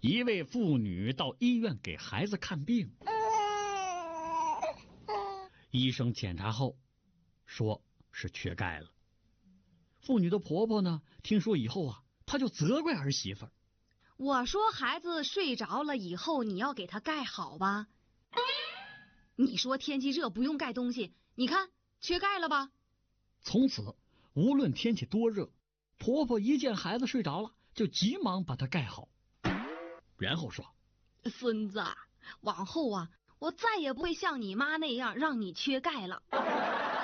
一位妇女到医院给孩子看病，医生检查后说是缺钙了。妇女的婆婆呢，听说以后啊，她就责怪儿媳妇。 我说孩子睡着了以后你要给他盖好吧，你说天气热不用盖东西，你看缺钙了吧。 从此无论天气多热，婆婆一见孩子睡着了就急忙把它盖好，然后说： 孙子，往后啊，我再也不会像你妈那样让你缺钙了。